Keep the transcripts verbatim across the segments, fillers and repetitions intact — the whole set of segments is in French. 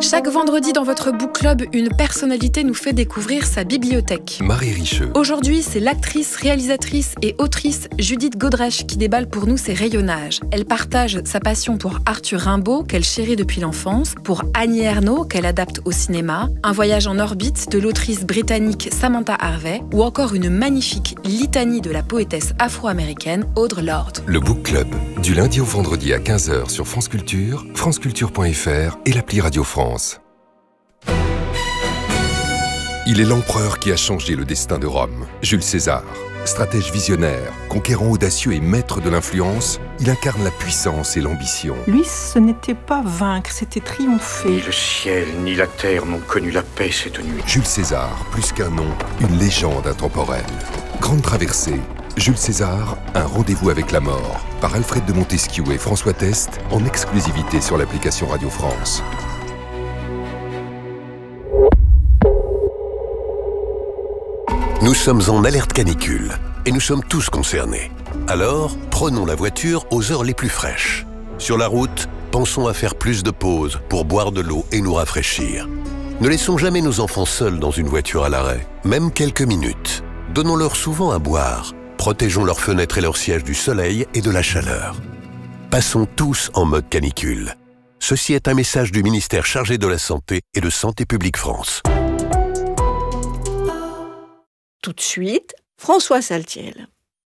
Chaque vendredi dans votre book club, une personnalité nous fait découvrir sa bibliothèque. Marie Richeux. Aujourd'hui, c'est l'actrice, réalisatrice et autrice Judith Godrèche qui déballe pour nous ses rayonnages. Elle partage sa passion pour Arthur Rimbaud, qu'elle chérit depuis l'enfance, pour Annie Ernaux, qu'elle adapte au cinéma, un voyage en orbite de l'autrice britannique Samantha Harvey, ou encore une magnifique litanie de la poétesse afro-américaine Audre Lorde. Le book club, du lundi au vendredi à quinze heures sur France Culture, franceculture point f r et l'appli Radio France. Il est l'empereur qui a changé le destin de Rome, Jules César. Stratège visionnaire, conquérant audacieux et maître de l'influence, il incarne la puissance et l'ambition. Lui, ce n'était pas vaincre, c'était triompher. Ni le ciel, ni la terre n'ont connu la paix cette nuit. Jules César, plus qu'un nom, une légende intemporelle. Grande traversée, Jules César, un rendez-vous avec la mort, par Alfred de Montesquieu et François Test, en exclusivité sur l'application Radio France. Nous sommes en alerte canicule et nous sommes tous concernés. Alors, prenons la voiture aux heures les plus fraîches. Sur la route, pensons à faire plus de pauses pour boire de l'eau et nous rafraîchir. Ne laissons jamais nos enfants seuls dans une voiture à l'arrêt, même quelques minutes. Donnons-leur souvent à boire. Protégeons leurs fenêtres et leurs sièges du soleil et de la chaleur. Passons tous en mode canicule. Ceci est un message du ministère chargé de la Santé et de Santé publique France. Tout de suite, François Saltiel.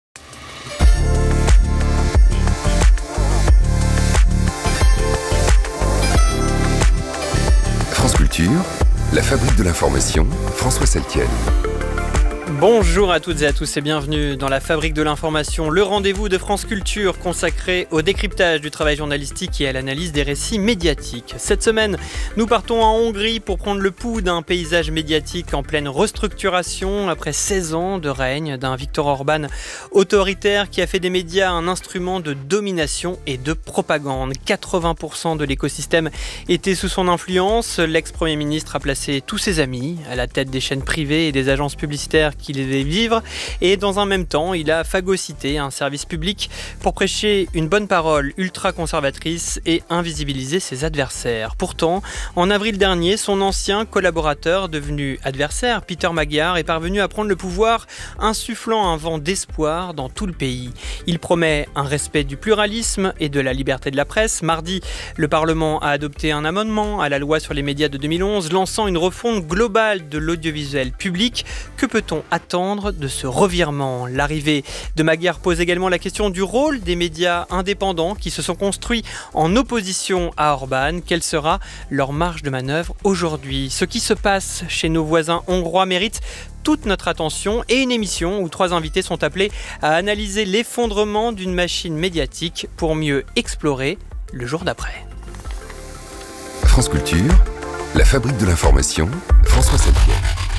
France Culture, la fabrique de l'information, François Saltiel. Bonjour à toutes et à tous et bienvenue dans la Fabrique de l'Information, le rendez-vous de France Culture consacré au décryptage du travail journalistique et à l'analyse des récits médiatiques. Cette semaine, nous partons en Hongrie pour prendre le pouls d'un paysage médiatique en pleine restructuration après seize ans de règne d'un Viktor Orban autoritaire qui a fait des médias un instrument de domination et de propagande. quatre-vingts pour cent de l'écosystème était sous son influence. L'ex-premier ministre a placé tous ses amis à la tête des chaînes privées et des agences publicitaires qu'il devait vivre, et dans un même temps, il a phagocyté un service public pour prêcher une bonne parole ultra-conservatrice et invisibiliser ses adversaires. Pourtant, en avril dernier, son ancien collaborateur, devenu adversaire, Peter Magyar, est parvenu à prendre le pouvoir, insufflant un vent d'espoir dans tout le pays. Il promet un respect du pluralisme et de la liberté de la presse. Mardi, le Parlement a adopté un amendement à la loi sur les médias de deux mille onze, lançant une refonte globale de l'audiovisuel public. Que peut-on attendre de ce revirement? L'arrivée de Magyar pose également la question du rôle des médias indépendants qui se sont construits en opposition à Orban. Quelle sera leur marge de manœuvre aujourd'hui? Ce qui se passe chez nos voisins hongrois mérite toute notre attention et une émission où trois invités sont appelés à analyser l'effondrement d'une machine médiatique pour mieux explorer le jour d'après. France Culture, la fabrique de l'information, François Saltiel.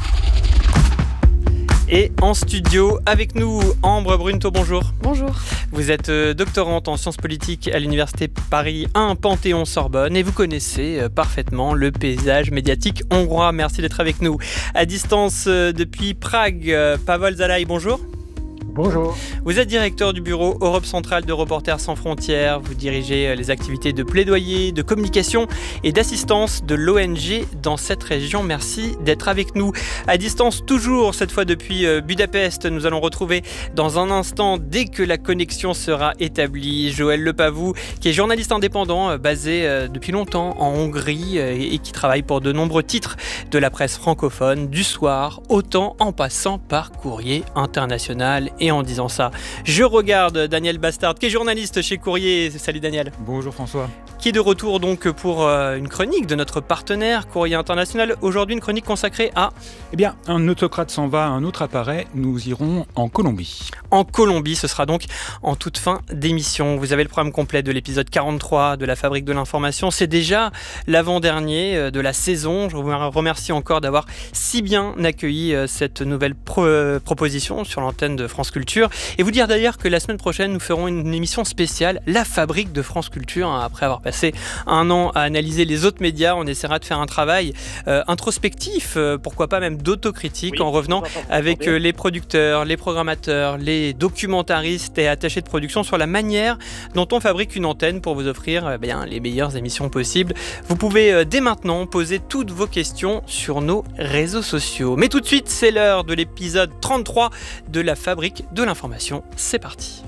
Et en studio avec nous, Ambre Brunto, bonjour. Bonjour. Vous êtes doctorante en sciences politiques à l'université Paris un Panthéon-Sorbonne et vous connaissez parfaitement le paysage médiatique hongrois. Merci d'être avec nous. À distance depuis Prague, Pavel Zalai, bonjour. Bonjour. Vous êtes directeur du bureau Europe centrale de Reporters sans frontières. Vous dirigez les activités de plaidoyer, de communication et d'assistance de l'O N G dans cette région. Merci d'être avec nous. À distance toujours, cette fois depuis Budapest, nous allons retrouver dans un instant, dès que la connexion sera établie, Joël Lepavou, qui est journaliste indépendant basé depuis longtemps en Hongrie et qui travaille pour de nombreux titres de la presse francophone, du Soir, autant en passant par Courrier International. Et en disant ça, je regarde Daniel Bastard, qui est journaliste chez Courrier. Salut Daniel. Bonjour François. Qui est de retour donc pour euh, une chronique de notre partenaire Courrier International. Aujourd'hui, une chronique consacrée à... Eh bien, un autocrate s'en va, un autre apparaît. Nous irons en Colombie. En Colombie, ce sera donc en toute fin d'émission. Vous avez le programme complet de l'épisode quarante-trois de la Fabrique de l'Information. C'est déjà l'avant-dernier de la saison. Je vous remercie encore d'avoir si bien accueilli cette nouvelle pro- proposition sur l'antenne de France Culture. Et vous dire d'ailleurs que la semaine prochaine, nous ferons une émission spéciale, la Fabrique de France Culture, après avoir passé un an à analyser les autres médias. On essaiera de faire un travail euh, introspectif, euh, pourquoi pas même d'autocritique, oui, en revenant avec euh, les producteurs, les programmateurs, les documentaristes et attachés de production sur la manière dont on fabrique une antenne pour vous offrir euh, bien, les meilleures émissions possibles. Vous pouvez euh, dès maintenant poser toutes vos questions sur nos réseaux sociaux. Mais tout de suite, c'est l'heure de l'épisode trente-trois de la Fabrique de l'information. C'est parti.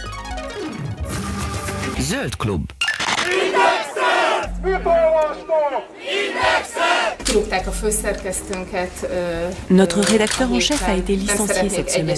Zöld-klub. Notre rédacteur en chef a été licencié cette semaine.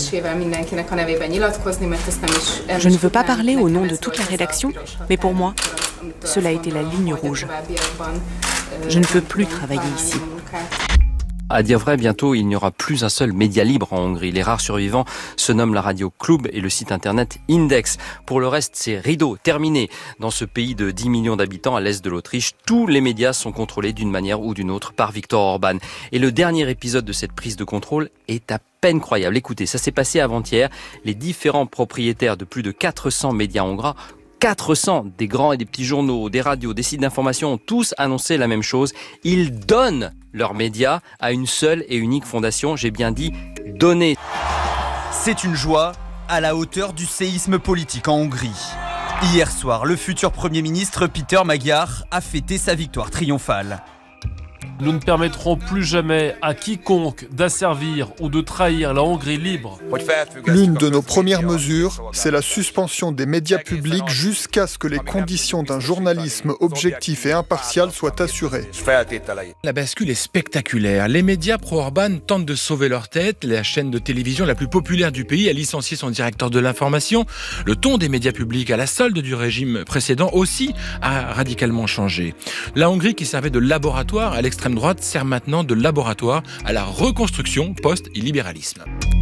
Je ne veux pas parler au nom de toute la rédaction, mais pour moi, cela a été la ligne rouge. Je ne peux plus travailler ici. À dire vrai, bientôt, il n'y aura plus un seul média libre en Hongrie. Les rares survivants se nomment la radio Klub et le site internet Index. Pour le reste, c'est rideau, terminé. Dans ce pays de dix millions d'habitants à l'est de l'Autriche, tous les médias sont contrôlés d'une manière ou d'une autre par Viktor Orban. Et le dernier épisode de cette prise de contrôle est à peine croyable. Écoutez, ça s'est passé avant-hier. Les différents propriétaires de plus de quatre cents médias hongrois, quatre cents, des grands et des petits journaux, des radios, des sites d'information, ont tous annoncé la même chose. Ils donnent leurs médias à une seule et unique fondation. J'ai bien dit donner. C'est une joie à la hauteur du séisme politique en Hongrie. Hier soir, le futur Premier ministre Peter Magyar a fêté sa victoire triomphale. Nous ne permettrons plus jamais à quiconque d'asservir ou de trahir la Hongrie libre. L'une de nos premières mesures, c'est la suspension des médias publics jusqu'à ce que les conditions d'un journalisme objectif et impartial soient assurées. La bascule est spectaculaire. Les médias pro-Orban tentent de sauver leur tête. La chaîne de télévision la plus populaire du pays a licencié son directeur de l'information. Le ton des médias publics à la solde du régime précédent aussi a radicalement changé. La Hongrie, qui servait de laboratoire à l'extrême droite, sert maintenant de laboratoire à la reconstruction post-libéralisme.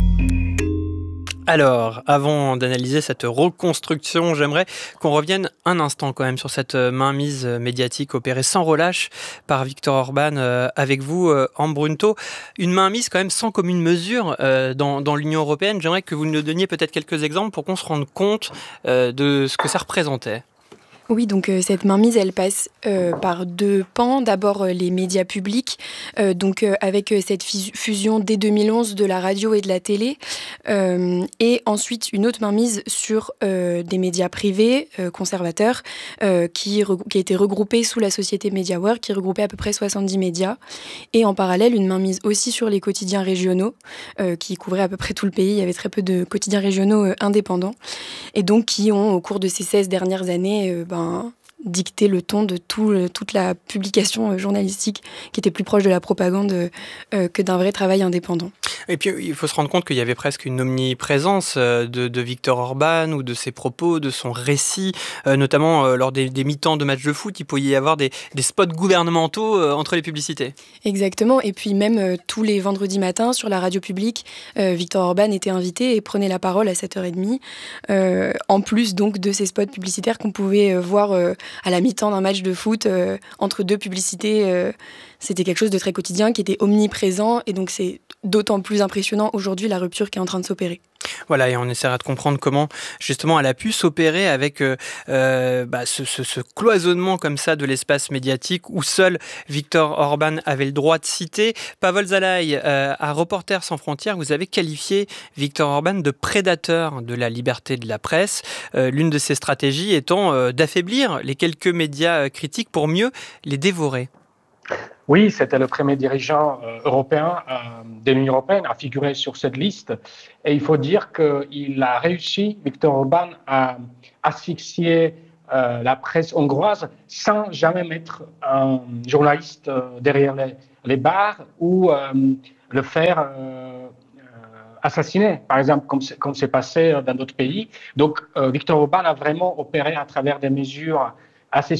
Alors, avant d'analyser cette reconstruction, j'aimerais qu'on revienne un instant quand même sur cette mainmise médiatique opérée sans relâche par Viktor Orban euh, avec vous, euh, Ambrunto. Une mainmise quand même sans commune mesure euh, dans, dans l'Union européenne. J'aimerais que vous nous donniez peut-être quelques exemples pour qu'on se rende compte euh, de ce que ça représentait. Oui, donc euh, cette mainmise, elle passe euh, par deux pans. D'abord, euh, les médias publics, euh, donc euh, avec euh, cette fus- fusion dès deux mille onze de la radio et de la télé. Euh, et ensuite, une autre mainmise sur euh, des médias privés, euh, conservateurs, euh, qui, re- qui a été regroupée sous la société MediaWorld, qui regroupait à peu près soixante-dix médias. Et en parallèle, une mainmise aussi sur les quotidiens régionaux, euh, qui couvraient à peu près tout le pays. Il y avait très peu de quotidiens régionaux euh, indépendants. Et donc, qui ont, au cours de ces seize dernières années, euh, ben, dicter le ton de tout, toute la publication journalistique qui était plus proche de la propagande euh, que d'un vrai travail indépendant. Et puis, il faut se rendre compte qu'il y avait presque une omniprésence de, de Viktor Orban ou de ses propos, de son récit, euh, notamment euh, lors des, des mi-temps de matchs de foot. Il pouvait y avoir des, des spots gouvernementaux euh, entre les publicités. Exactement. Et puis même euh, tous les vendredis matins, sur la radio publique, euh, Viktor Orban était invité et prenait la parole à sept heures trente, euh, en plus donc de ces spots publicitaires qu'on pouvait euh, voir euh, à la mi-temps d'un match de foot, euh, entre deux publicités. Euh, c'était quelque chose de très quotidien, qui était omniprésent, et donc c'est d'autant plus impressionnant aujourd'hui la rupture qui est en train de s'opérer. Voilà, et on essaiera de comprendre comment justement elle a pu s'opérer avec euh, euh, bah, ce, ce, ce cloisonnement comme ça de l'espace médiatique où seul Viktor Orban avait le droit de citer. Pavel Zalai, euh, à Reporters sans frontières, vous avez qualifié Viktor Orban de prédateur de la liberté de la presse, euh, l'une de ses stratégies étant euh, d'affaiblir les quelques médias critiques pour mieux les dévorer. Oui, c'était le premier dirigeant euh, européen euh, de l'Union européenne à figurer sur cette liste. Et il faut dire qu'il a réussi, Viktor Orban, à asphyxier euh, la presse hongroise sans jamais mettre un journaliste euh, derrière les, les barres ou euh, le faire euh, assassiner, par exemple, comme c'est, comme c'est passé dans d'autres pays. Donc, euh, Viktor Orban a vraiment opéré à travers des mesures assez